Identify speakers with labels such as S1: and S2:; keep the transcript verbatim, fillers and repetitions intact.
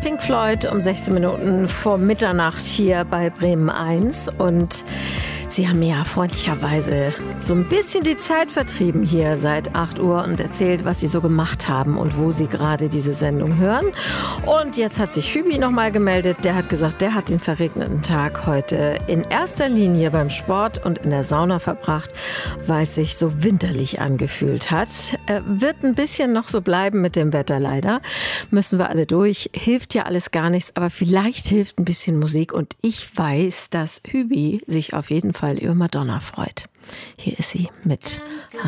S1: Pink Floyd um sechzehn Minuten vor Mitternacht hier bei Bremen eins. Und Sie haben mir ja freundlicherweise so ein bisschen die Zeit vertrieben hier seit acht Uhr und erzählt, was Sie so gemacht haben und wo Sie gerade diese Sendung hören. Und jetzt hat sich Hübi nochmal gemeldet. Der hat gesagt, der hat den verregneten Tag heute in erster Linie beim Sport und in der Sauna verbracht, weil es sich so winterlich angefühlt hat. Äh, wird ein bisschen noch so bleiben mit dem Wetter leider. Müssen wir alle durch. Hilft ja alles gar nichts, aber vielleicht hilft ein bisschen Musik. Und ich weiß, dass Hübi sich auf jeden Fall über Madonna freut. Hier ist sie mit